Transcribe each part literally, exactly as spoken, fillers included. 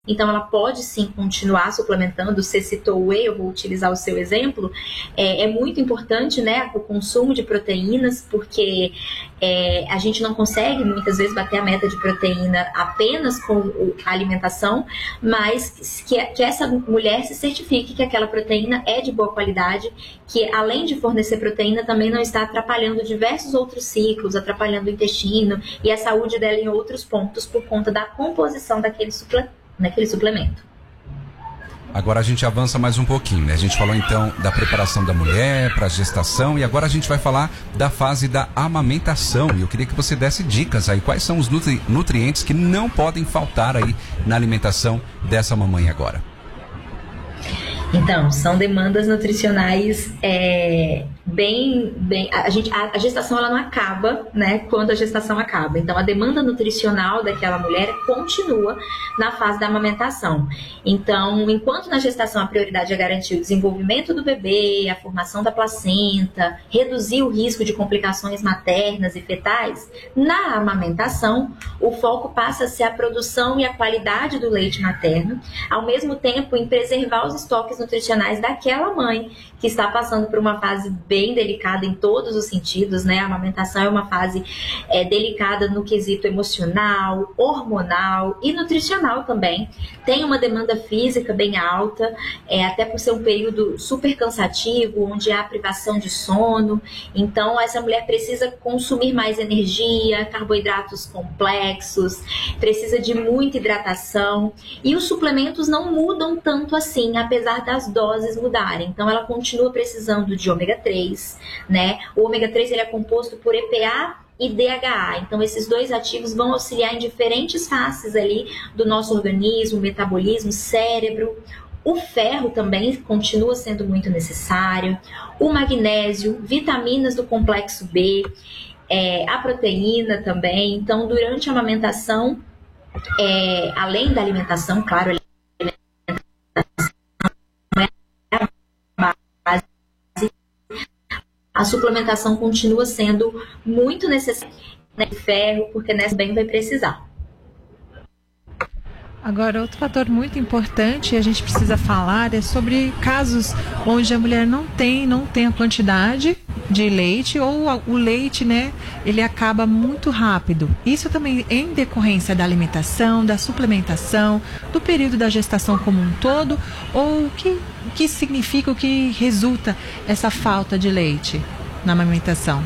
Então, ela pode sim continuar suplementando. Você citou o whey, eu vou utilizar o seu exemplo. É, é muito importante, né, o consumo de proteínas, porque é, a gente não consegue muitas vezes bater a meta de proteína apenas com a alimentação, mas que, que essa mulher se certifique que aquela proteína é de boa qualidade, que além de fornecer proteína, também não está atrapalhando diversos outros ciclos, atrapalhando o intestino e a saúde dela em outros pontos por conta da composição daquele suplemento. naquele suplemento. Agora a gente avança mais um pouquinho, né? A gente falou então da preparação da mulher para a gestação e agora a gente vai falar da fase da amamentação. E eu queria que você desse dicas aí, quais são os nutri- nutrientes que não podem faltar aí na alimentação dessa mamãe agora. Então, são demandas nutricionais é, bem... bem a, gente, a, a gestação ela não acaba, né, quando a gestação acaba. Então, a demanda nutricional daquela mulher continua na fase da amamentação. Então, enquanto na gestação a prioridade é garantir o desenvolvimento do bebê, a formação da placenta, reduzir o risco de complicações maternas e fetais, na amamentação, o foco passa a ser a produção e a qualidade do leite materno, ao mesmo tempo em preservar os estoques nutricionais daquela mãe que está passando por uma fase bem delicada em todos os sentidos, né? A amamentação é uma fase é, delicada no quesito emocional, hormonal e nutricional também. Tem uma demanda física bem alta, é, até por ser um período super cansativo, onde há privação de sono. Então, essa mulher precisa consumir mais energia, carboidratos complexos, precisa de muita hidratação. E os suplementos não mudam tanto assim, apesar das doses mudarem. Então, ela continua precisando de ômega três, né? O ômega três ele é composto por E P A e D H A. Então, esses dois ativos vão auxiliar em diferentes faces ali do nosso organismo, metabolismo, cérebro. O ferro também continua sendo muito necessário. O magnésio, vitaminas do complexo B, é, a proteína também. Então, durante a amamentação, é, além da alimentação, claro, a suplementação continua sendo muito necessária, né, de ferro, porque nessa bem vai precisar. Agora, outro fator muito importante, a gente precisa falar, é sobre casos onde a mulher não tem, não tem a quantidade de leite ou o leite, né, ele acaba muito rápido. Isso também em decorrência da alimentação, da suplementação, do período da gestação como um todo, ou o que, que significa, o que resulta essa falta de leite na amamentação?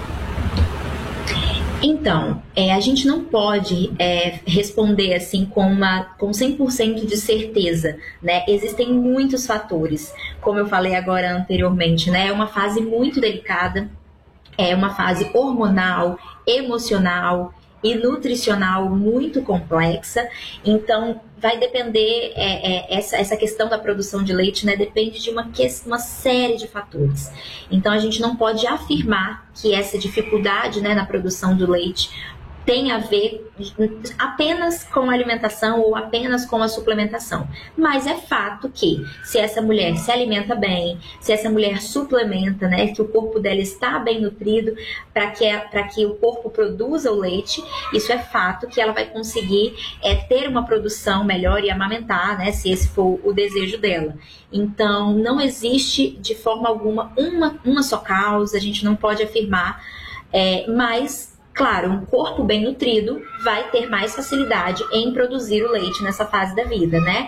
Então, é, a gente não pode é, responder assim com, uma, com cem por cento de certeza, né? Existem muitos fatores, como eu falei agora anteriormente, né? É uma fase muito delicada, é uma fase hormonal, emocional e nutricional muito complexa. Então, vai depender, é, é, essa, essa questão da produção de leite, né, depende de uma, uma série de fatores. Então, a gente não pode afirmar que essa dificuldade, né, na produção do leite tem a ver apenas com a alimentação ou apenas com a suplementação. Mas é fato que se essa mulher se alimenta bem, se essa mulher suplementa, né, que o corpo dela está bem nutrido para que, para que o corpo produza o leite, isso é fato que ela vai conseguir é, ter uma produção melhor e amamentar, né, se esse for o desejo dela. Então, não existe de forma alguma uma, uma só causa, a gente não pode afirmar, é, mas... Claro, um corpo bem nutrido vai ter mais facilidade em produzir o leite nessa fase da vida, né?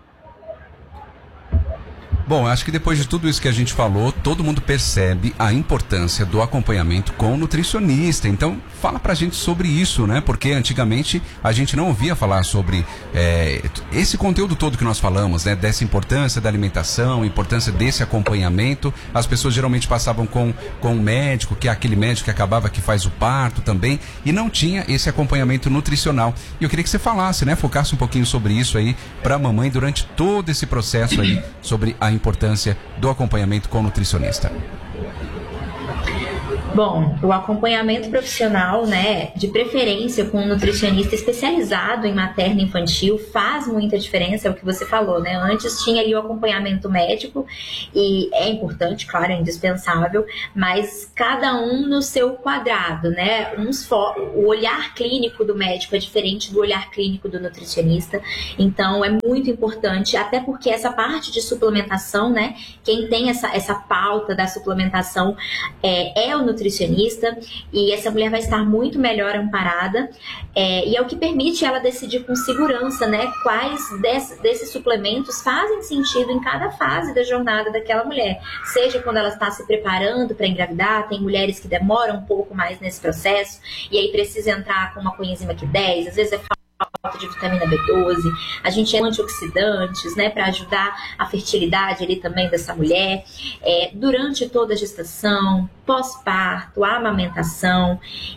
Bom, acho que depois de tudo isso que a gente falou, todo mundo percebe a importância do acompanhamento com o nutricionista. Então, fala pra gente sobre isso, né? Porque antigamente a gente não ouvia falar sobre é, esse conteúdo todo que nós falamos, né? Dessa importância da alimentação, importância desse acompanhamento. As pessoas geralmente passavam com, com um médico, que é aquele médico que acabava que faz o parto também, e não tinha esse acompanhamento nutricional. E eu queria que você falasse, né? Focasse um pouquinho sobre isso aí pra mamãe durante todo esse processo aí, sobre a importância do acompanhamento com o nutricionista. Bom, o acompanhamento profissional, né, de preferência com um nutricionista especializado em materno e infantil, faz muita diferença, é o que você falou, né? Antes tinha ali o acompanhamento médico, e é importante, claro, é indispensável, mas cada um no seu quadrado, né? Uns fo- o olhar clínico do médico é diferente do olhar clínico do nutricionista, então é muito importante, até porque essa parte de suplementação, né, quem tem essa, essa pauta da suplementação é, é o nutricionista, nutricionista, e essa mulher vai estar muito melhor amparada, é, e é o que permite ela decidir com segurança, né, quais des, desses suplementos fazem sentido em cada fase da jornada daquela mulher, seja quando ela está se preparando para engravidar. Tem mulheres que demoram um pouco mais nesse processo, e aí precisa entrar com uma coenzima Q dez, às vezes é falta de vitamina B doze, a gente é antioxidantes, né, para ajudar a fertilidade ali também dessa mulher, é, durante toda a gestação, pós-parto, a amamentação.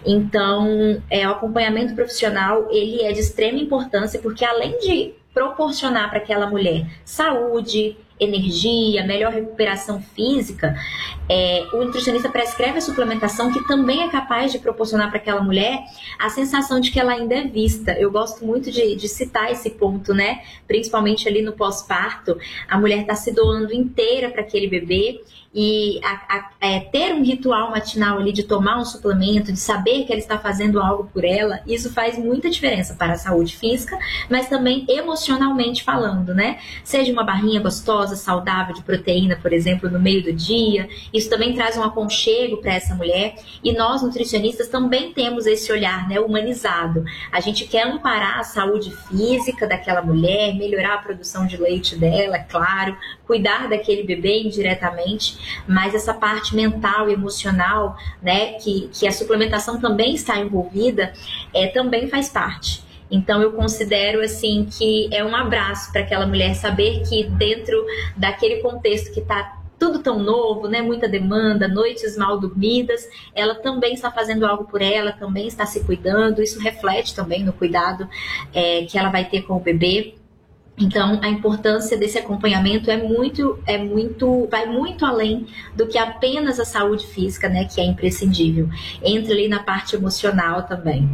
Então, é, o acompanhamento profissional, ele é de extrema importância, porque além de proporcionar para aquela mulher saúde, energia, melhor recuperação física, é, o nutricionista prescreve a suplementação que também é capaz de proporcionar para aquela mulher a sensação de que ela ainda é vista. Eu gosto muito de, de citar esse ponto, né? Principalmente ali no pós-parto, a mulher está se doando inteira para aquele bebê, e a, a, é, ter um ritual matinal ali de tomar um suplemento, de saber que ela está fazendo algo por ela, isso faz muita diferença para a saúde física, mas também emocionalmente falando, né? Seja uma barrinha gostosa, saudável de proteína, por exemplo, no meio do dia, isso também traz um aconchego para essa mulher, e nós nutricionistas também temos esse olhar, né, humanizado. A gente quer amparar a saúde física daquela mulher, melhorar a produção de leite dela, claro, cuidar daquele bebê indiretamente, mas essa parte mental e emocional, né, que, que a suplementação também está envolvida, é, também faz parte. Então eu considero assim que é um abraço para aquela mulher saber que dentro daquele contexto que está tudo tão novo, né, muita demanda, noites mal dormidas, ela também está fazendo algo por ela, também está se cuidando. Isso reflete também no cuidado é, que ela vai ter com o bebê. Então, a importância desse acompanhamento é muito, é muito, vai muito além do que apenas a saúde física, né, que é imprescindível. Entra ali na parte emocional também.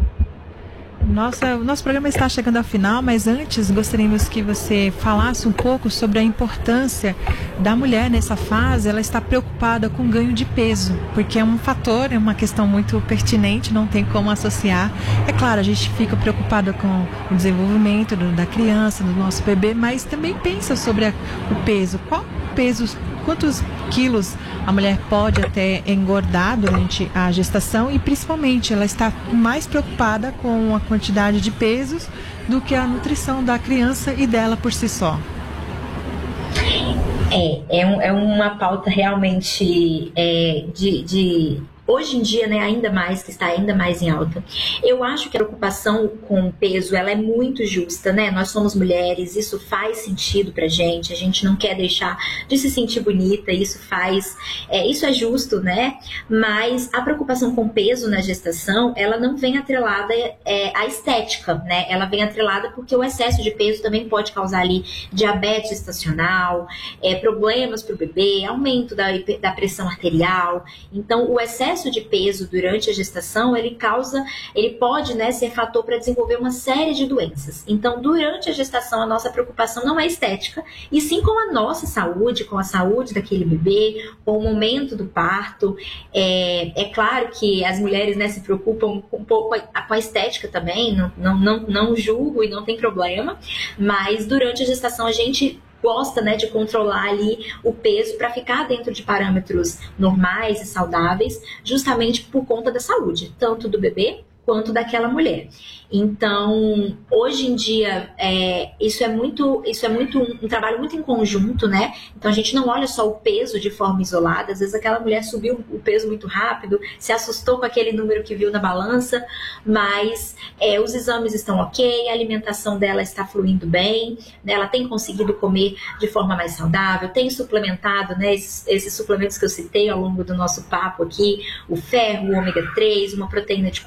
Nossa, o nosso programa está chegando ao final, mas antes gostaríamos que você falasse um pouco sobre a importância da mulher nessa fase. Ela está preocupada com ganho de peso, porque é um fator, é uma questão muito pertinente, não tem como associar. É claro, a gente fica preocupada com o desenvolvimento do, da criança, do nosso bebê, mas também pensa sobre a, o peso. Qual o peso, quantos quilos a mulher pode até engordar durante a gestação, e principalmente ela está mais preocupada com a quantidade de pesos do que a nutrição da criança e dela por si só. É, é, um, é uma pauta realmente é, de... de... Hoje em dia, né, ainda mais, que está ainda mais em alta. Eu acho que a preocupação com o peso, ela é muito justa, né? Nós somos mulheres, isso faz sentido pra gente, a gente não quer deixar de se sentir bonita, isso faz, é, isso é justo, né? Mas a preocupação com o peso na gestação, ela não vem atrelada é, à estética, né? Ela vem atrelada porque o excesso de peso também pode causar ali diabetes gestacional, é, problemas pro bebê, aumento da, da pressão arterial. Então, o excesso de peso durante a gestação, ele causa, ele pode, né, ser fator para desenvolver uma série de doenças. Então, durante a gestação, a nossa preocupação não é estética, e sim com a nossa saúde, com a saúde daquele bebê, com o momento do parto. É, é claro que as mulheres, né, se preocupam um pouco com a estética também, não, não, não, não julgo e não tem problema, mas durante a gestação a gente gosta, né, de controlar ali o peso para ficar dentro de parâmetros normais e saudáveis, justamente por conta da saúde, tanto do bebê quanto daquela mulher. Então, hoje em dia, é, isso é muito, isso é muito um, um trabalho muito em conjunto, né? Então, a gente não olha só o peso de forma isolada. Às vezes, aquela mulher subiu o peso muito rápido, se assustou com aquele número que viu na balança, mas é, os exames estão ok, a alimentação dela está fluindo bem, né? Ela tem conseguido comer de forma mais saudável, tem suplementado, né, esses, esses suplementos que eu citei ao longo do nosso papo aqui, o ferro, o ômega três, uma proteína de qualidade,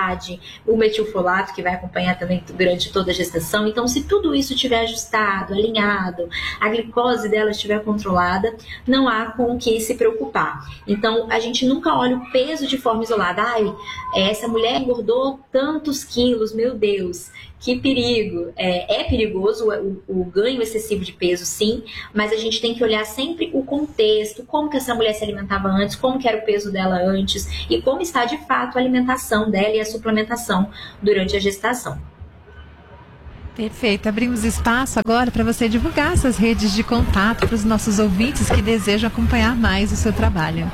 qualidade, o metilfolato, que vai acompanhar também durante toda a gestação. Então, se tudo isso estiver ajustado, alinhado, a glicose dela estiver controlada, não há com o que se preocupar. Então, a gente nunca olha o peso de forma isolada. Ai, essa mulher engordou tantos quilos, meu Deus, que perigo. É, é perigoso o, o ganho excessivo de peso, sim, mas a gente tem que olhar sempre o contexto, como que essa mulher se alimentava antes, como que era o peso dela antes e como está de fato a alimentação dela e a suplementação durante a gestação. Perfeito. Abrimos espaço agora para você divulgar essas redes de contato para os nossos ouvintes que desejam acompanhar mais o seu trabalho.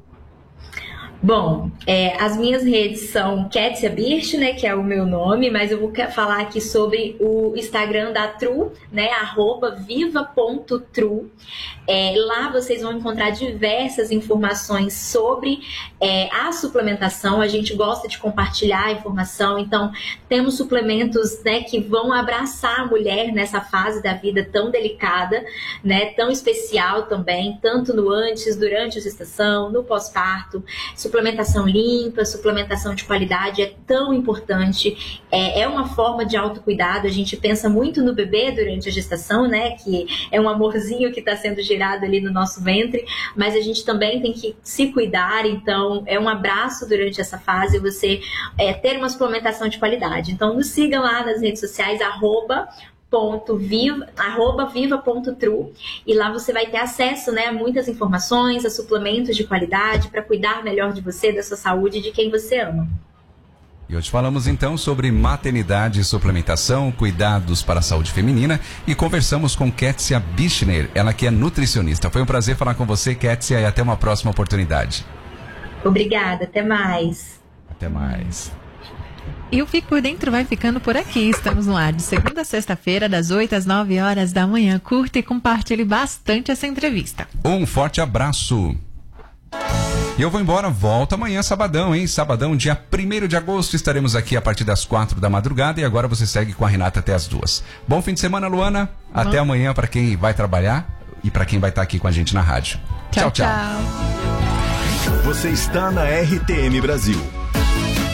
Bom, é, as minhas redes são Kétia Birch, né, que é o meu nome, mas eu vou falar aqui sobre o Instagram da Tru, né, arroba viva ponto tru. É, lá vocês vão encontrar diversas informações sobre é, a suplementação. A gente gosta de compartilhar a informação, então temos suplementos, né, que vão abraçar a mulher nessa fase da vida tão delicada, né, tão especial também, tanto no antes, durante a gestação, no pós-parto. Suplementação limpa, suplementação de qualidade é tão importante, é, é uma forma de autocuidado. A gente pensa muito no bebê durante a gestação, né, que é um amorzinho que está sendo gerado ali no nosso ventre, mas a gente também tem que se cuidar, então é um abraço durante essa fase você é, ter uma suplementação de qualidade. Então nos sigam lá nas redes sociais, arroba Ponto viva, arroba viva ponto tru, e lá você vai ter acesso, né, a muitas informações, a suplementos de qualidade para cuidar melhor de você, da sua saúde e de quem você ama. E hoje falamos então sobre maternidade e suplementação, cuidados para a saúde feminina, e conversamos com Kétia Bichner, ela que é nutricionista. Foi um prazer falar com você, Kétia, e até uma próxima oportunidade. Obrigada, até mais. Até mais. E o Fique por Dentro vai ficando por aqui. Estamos no ar de segunda a sexta-feira, das oito às nove horas da manhã. Curta e compartilhe bastante essa entrevista. Um forte abraço. E eu vou embora, volto amanhã, sabadão, hein? Sabadão, dia primeiro de agosto, estaremos aqui a partir das quatro da madrugada, e agora você segue com a Renata até as duas. Bom fim de semana, Luana. Bom. Até amanhã para quem vai trabalhar e para quem vai estar aqui com a gente na rádio. Tchau, tchau. tchau. Você está na R T M Brasil.